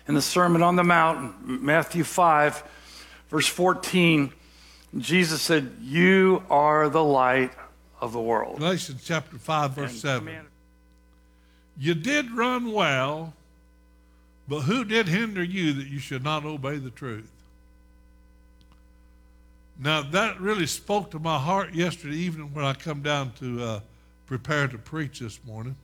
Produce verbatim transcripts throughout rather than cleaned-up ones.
In the Sermon on the Mount, Matthew five, verse fourteen, Jesus said, "You are the light of the world." Galatians chapter five, verse And seven. command- You did run well, but who did hinder you that you should not obey the truth? Now, that really spoke to my heart yesterday evening when I come down to uh, prepare to preach this morning.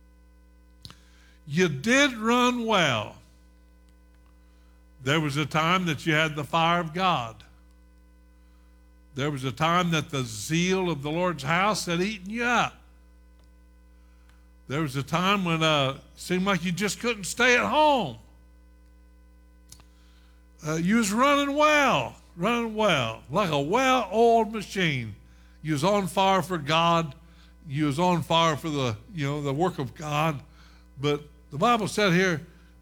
You did run well. There was a time that you had the fire of God. There was a time that the zeal of the Lord's house had eaten you up. There was a time when uh, it seemed like you just couldn't stay at home. Uh, you was running well, running well, like a well-oiled machine. You was on fire for God. You was on fire for the, you know, the work of God. But the Bible said here,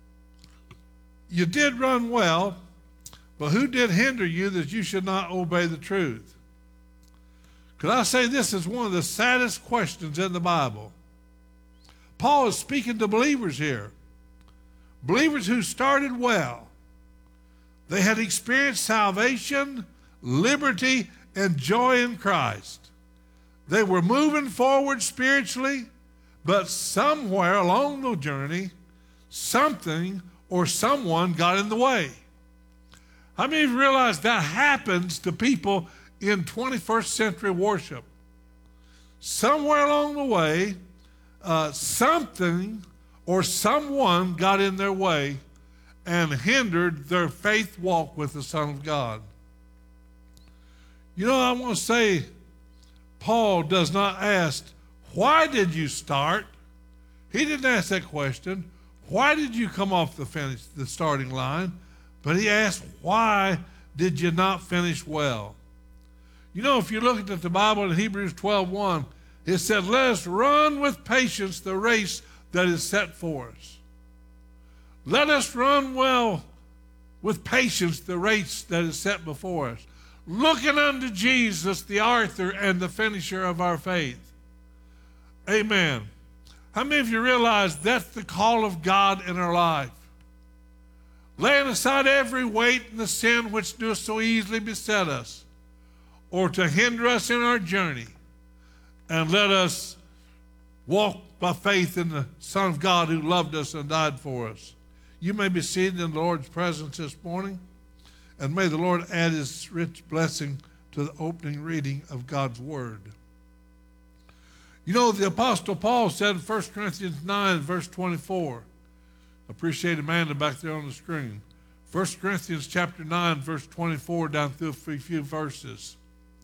you did run well, but who did hinder you that you should not obey the truth? Could I say this is one of the saddest questions in the Bible? Paul is speaking to believers here. Believers who started well. They had experienced salvation, liberty, and joy in Christ. They were moving forward spiritually, but somewhere along the journey, something or someone got in the way. How many of you realize that happens to people in twenty-first century worship? Somewhere along the way, uh, something or someone got in their way and hindered their faith walk with the Son of God. You know, I want to say, Paul does not ask, why did you start? He didn't ask that question. Why did you come off the finish, the starting line? But he asked, why did you not finish well? You know, if you look at the Bible in Hebrews twelve one, it said, let us run with patience the race that is set for us. Let us run well with patience the race that is set before us, looking unto Jesus, the author and the finisher of our faith. Amen. How many of you realize that's the call of God in our life? Laying aside every weight and the sin which doeth so easily beset us, or to hinder us in our journey, and let us walk by faith in the Son of God who loved us and died for us. You may be seated in the Lord's presence this morning, and may the Lord add his rich blessing to the opening reading of God's Word. You know, the Apostle Paul said in First Corinthians nine, verse twenty-four. Appreciate Amanda back there on the screen. First Corinthians chapter nine, verse twenty-four, down through a few verses.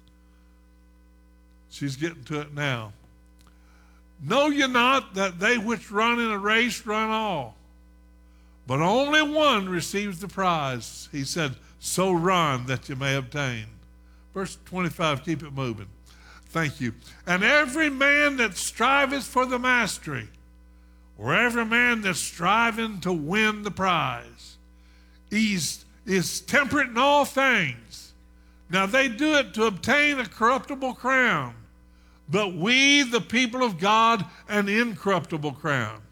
She's getting to it now. Know ye not that they which run in a race run all, but only one receives the prize. He said, so run that you may obtain. Verse twenty-five, keep it moving. Thank you. And every man that striveth for the mastery, or every man that's striving to win the prize, he's, is temperate in all things. Now they do it to obtain a corruptible crown, but we, the people of God, an incorruptible crown.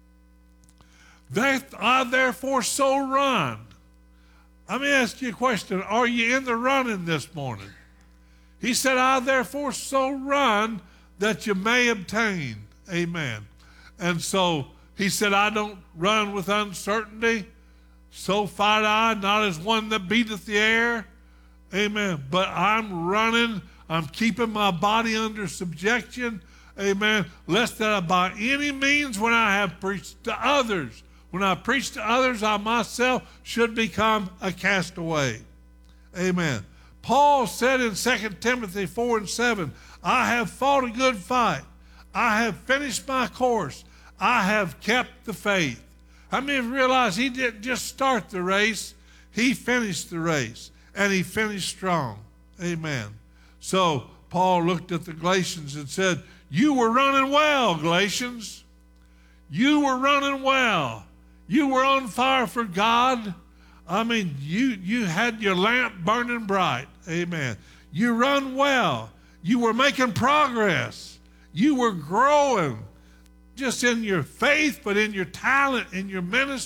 That I therefore so run. Let me ask you a question. Are you in the running this morning? He said, I therefore so run that you may obtain. Amen. And so he said, I don't run with uncertainty. So fight I, not as one that beateth the air. Amen. But I'm running. I'm keeping my body under subjection. Amen. Lest that I by any means, when I have preached to others, when I preach to others, I myself should become a castaway. Amen. Paul said in Second Timothy four and seven, I have fought a good fight. I have finished my course. I have kept the faith. How many of you realize he didn't just start the race, he finished the race, and he finished strong. Amen. So Paul looked at the Galatians and said, you were running well, Galatians. You were running well. You were on fire for God. I mean, you, you had your lamp burning bright. Amen. You run well. You were making progress. You were growing, just in your faith, but in your talent, in your ministry.